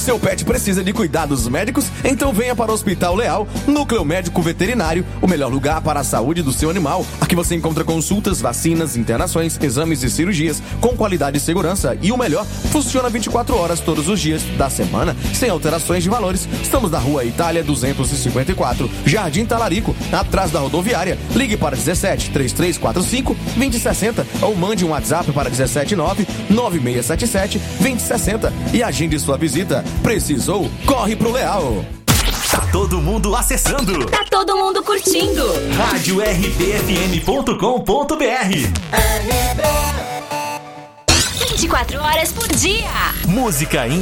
Seu pet precisa de cuidados médicos? Então venha para o Hospital Leal, Núcleo Médico Veterinário, o melhor lugar para a saúde do seu animal. Aqui você encontra consultas, vacinas, internações, exames e cirurgias com qualidade e segurança. E o melhor, funciona 24 horas todos os dias da semana, sem alterações de valores. Estamos na Rua Itália 254, Jardim Talarico, atrás da rodoviária. Ligue para 17 3345 2060 ou mande um WhatsApp para 179 9677 2060 e agende sua visita. Precisou? Corre pro Leal. Tá todo mundo acessando. Tá todo mundo curtindo. Rádio rdfm.com.br. 24 horas por dia. Música